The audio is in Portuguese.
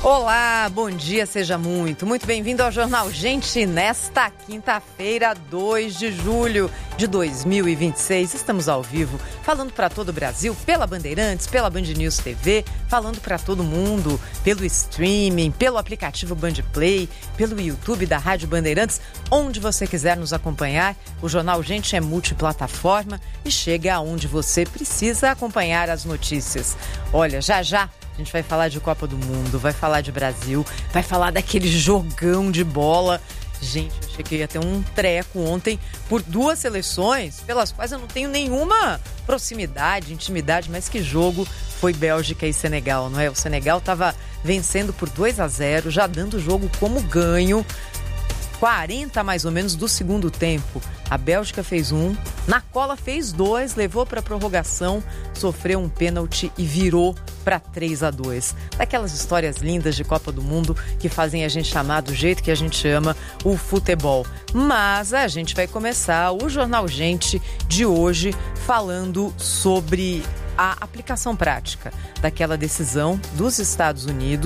Olá, bom dia, seja muito bem-vindo ao Jornal Gente nesta quinta-feira, 2 de julho de 2026. Estamos ao vivo, falando para todo o Brasil, pela Bandeirantes, pela Band News TV, falando para todo mundo, pelo streaming, pelo aplicativo Bandplay, pelo YouTube da Rádio Bandeirantes, onde você quiser nos acompanhar. O Jornal Gente é multiplataforma e chega aonde você precisa acompanhar as notícias. Olha, já a gente vai falar de Copa do Mundo, vai falar de Brasil, vai falar daquele jogão de bola. Gente, eu achei que ia ter um treco ontem por duas seleções pelas quais eu não tenho nenhuma proximidade, intimidade, mas que jogo foi Bélgica e Senegal, não é? O Senegal estava vencendo por 2-0, já dando o jogo como ganho. 40 mais ou menos do segundo tempo. A Bélgica fez um, na cola fez 2, levou para a prorrogação, sofreu um pênalti e virou para 3-2. Daquelas histórias lindas de Copa do Mundo que fazem a gente chamar do jeito que a gente ama o futebol. Mas a gente vai começar o Jornal Gente de hoje falando sobre a aplicação prática daquela decisão dos Estados Unidos